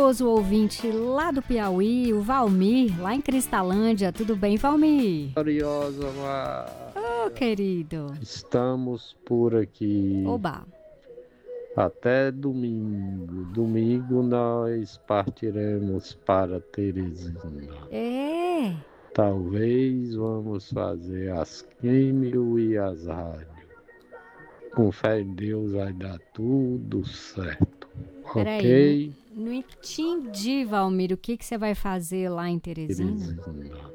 curioso ouvinte lá do Piauí, o Valmir, lá em Cristalândia. Tudo bem, Valmir? Gloriosa, Ô, querido. estamos por aqui Oba. até domingo. Domingo nós partiremos para Teresina. É. Talvez vamos fazer as químio e as rádios. Com fé em Deus vai dar tudo certo. Peraí, Ok? não entendi, Valmir, o que você vai fazer lá em Teresina? Teresina.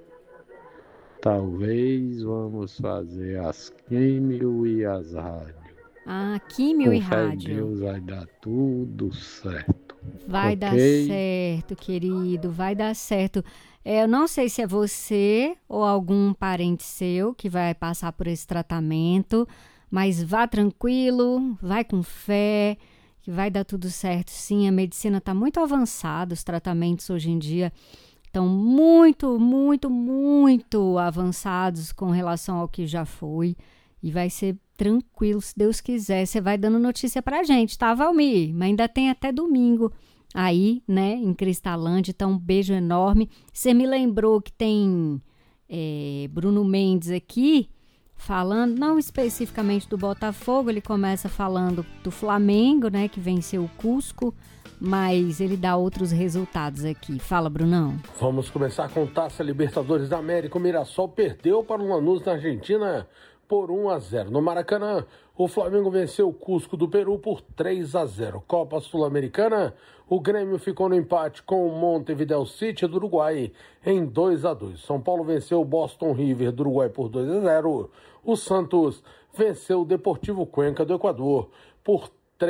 Talvez vamos fazer as químio e as rádios. Ah, químio Com e fé em rádio. Deus vai dar tudo certo. Vai dar Ok? certo, querido, vai dar certo. Eu não sei se é você ou algum parente seu que vai passar por esse tratamento, mas vá tranquilo, vai com fé, que vai dar tudo certo sim. A medicina está muito avançada, os tratamentos hoje em dia estão muito, muito, muito avançados com relação ao que já foi. E vai ser tranquilo, se Deus quiser. Você vai dando notícia pra gente, tá, Valmir? Mas ainda tem até domingo aí, né, em Cristalândia. Então, um beijo enorme. Você me lembrou que tem Bruno Mendes aqui, falando, não especificamente do Botafogo, ele começa falando do Flamengo, né, que venceu o Cusco, mas ele dá outros resultados aqui. Fala, Brunão. Vamos começar com Taça Libertadores da América. O Mirassol perdeu para o Lanús na Argentina por 1-0. No Maracanã, o Flamengo venceu o Cusco do Peru por 3-0. Copa Sul-Americana, o Grêmio ficou no empate com o Montevideo City do Uruguai em 2-2. São Paulo venceu o Boston River do Uruguai por 2-0. O Santos venceu o Deportivo Cuenca do Equador por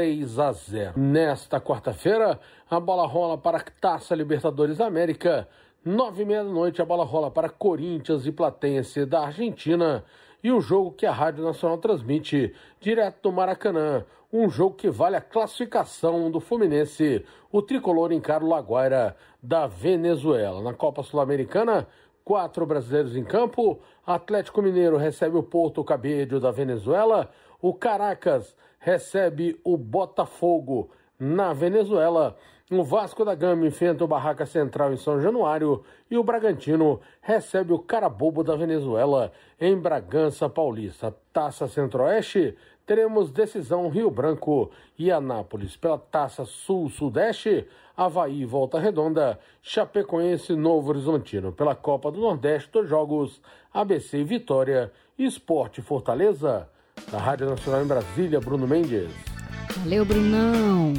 3-0. Nesta quarta-feira, a bola rola para a Taça Libertadores da América. 9h30 a bola rola para Corinthians e Platense da Argentina. E o jogo que a Rádio Nacional transmite direto do Maracanã. Um jogo que vale a classificação do Fluminense. O tricolor encara o Laguaira da Venezuela. Na Copa Sul-Americana, 4 brasileiros em campo. Atlético Mineiro recebe o Porto Cabello da Venezuela. O Caracas recebe o Botafogo na Venezuela. O Vasco da Gama enfrenta o Barraca Central em São Januário e o Bragantino recebe o Carabobo da Venezuela em Bragança Paulista. Taça Centro-Oeste, teremos decisão Rio Branco e Anápolis. Pela Taça Sul-Sudeste, Avaí, Volta Redonda, Chapecoense, Novo Horizontino. Pela Copa do Nordeste, dos jogos ABC e Vitória, Esporte Fortaleza. Da Rádio Nacional em Brasília, Bruno Mendes. Valeu, Brunão.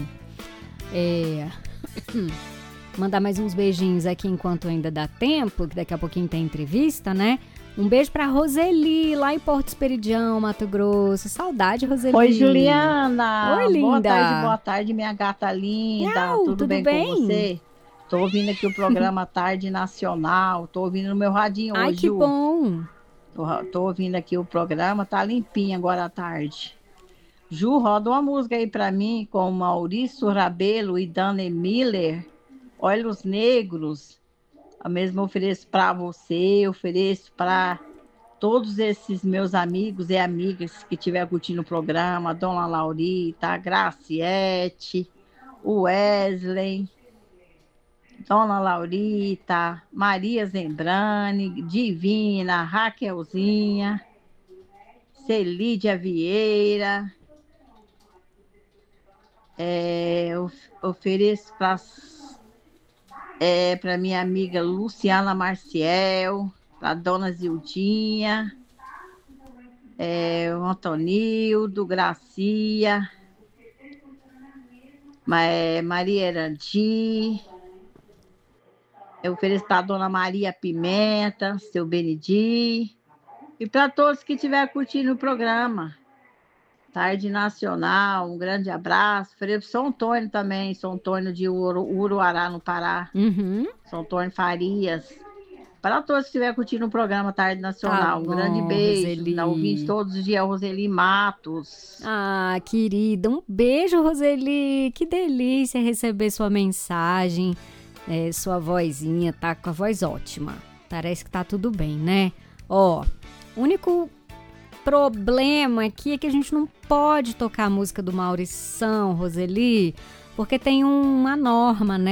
Mandar mais uns beijinhos aqui enquanto ainda dá tempo, que daqui a pouquinho tem entrevista, né? Um beijo pra Roseli, lá em Porto Esperidião, Mato Grosso. Saudade, Roseli. Oi, Juliana. Oi, linda. Boa tarde, minha gata linda. Não, tudo bem com você? Tô ouvindo aqui o programa Tarde Nacional. Tô ouvindo no meu radinho hoje. Ai, que bom. Tô ouvindo aqui o programa, tá limpinho agora à tarde. Ju, roda uma música aí pra mim com Maurício Rabelo e Dani Miller. Olhos Negros. Eu mesmo ofereço para você, ofereço para todos esses meus amigos e amigas que estiver curtindo o programa, Dona Laurita, a Graciete, o Wesley, Dona Laurita, Maria Zembrani, Divina, Raquelzinha, Celídia Vieira. Eu ofereço para minha amiga Luciana Marciel, para Dona Zildinha, o Antonildo, Gracia, Maria Erandi. Eu ofereço para a Dona Maria Pimenta, seu Benedi, e para todos que estiverem curtindo o programa. Tarde Nacional, um grande abraço. Falei para São Antônio também, São Antônio de Uruará, no Pará. Uhum. São Antônio Farias. Para todos que estiverem curtindo o programa Tarde Nacional, Tá bom, um grande beijo. Roseli. Na ouvinte todos os dias, Roseli Matos. Ah, querida, um beijo, Roseli. Que delícia receber sua mensagem. Sua vozinha tá com a voz ótima. Parece que tá tudo bem, né? Ó, único problema aqui é que a gente não pode tocar a música do Maurição, Roseli, porque tem uma norma, né?